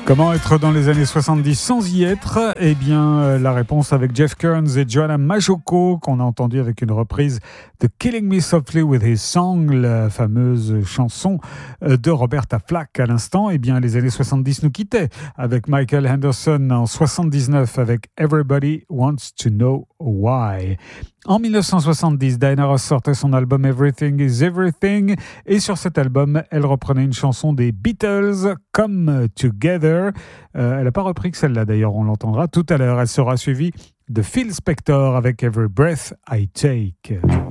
Comment être dans les années 70 sans y être? Eh bien, la réponse avec Jeff Kearns et Joanna Majoko, qu'on a entendu avec une reprise de Killing Me Softly with His Song, la fameuse chanson de Roberta Flack à l'instant. Eh bien, les années 70 nous quittaient avec Michael Henderson en 79 avec Everybody Wants to Know Why. En 1970, Diana Ross sortait son album Everything is Everything et sur cet album, elle reprenait une chanson des Beatles, Come Together. Elle n'a pas repris que celle-là d'ailleurs, on l'entendra tout à l'heure. Elle sera suivie de Phil Spector avec Every Breath I Take.